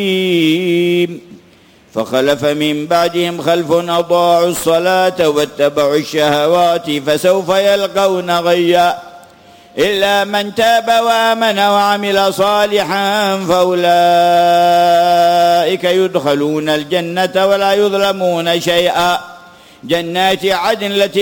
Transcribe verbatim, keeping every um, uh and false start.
فخلف من بعدهم خلف أضاعوا الصلاة واتبعوا الشهوات فسوف يلقون غيا إلا من تاب وآمن وعمل صالحا فأولئك يدخلون الجنة ولا يظلمون شيئا. جنات عدن التي